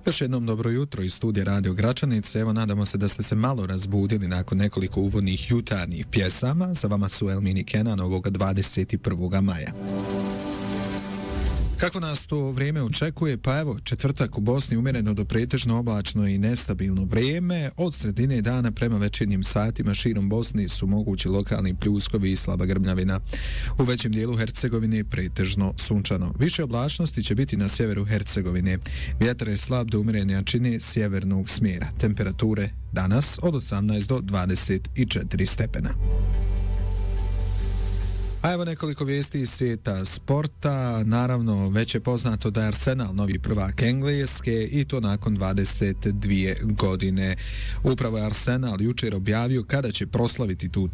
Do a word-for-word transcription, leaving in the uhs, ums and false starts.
Još jednom dobro jutro iz studija Radio Gračanice. Evo, nadamo se da ste se malo razbudili nakon nekoliko uvodnih jutarnjih pjesama. Za vama su Elmini Kenan ovoga dvadeset prvog maja. Kako nas to vrijeme očekuje? Pa evo, četvrtak u Bosni umjereno do pretežno oblačno i nestabilno vrijeme. Od sredine dana prema večernjim satima širom Bosni su mogući lokalni pljuskovi i slaba grmljavina. U većem dijelu Hercegovine pretežno sunčano. Više oblačnosti će biti na sjeveru Hercegovine. Vjetar je slab do umjerene jačine sjevernog smjera. Temperature danas od osamnaest do dvadeset četiri stepena. A evo nekoliko vijesti iz svijeta sporta. Naravno, već je poznato da je Arsenal novi prvak Engleske i to nakon dvadeset dvije godine. Upravo je Arsenal jučer objavio kada će proslaviti tu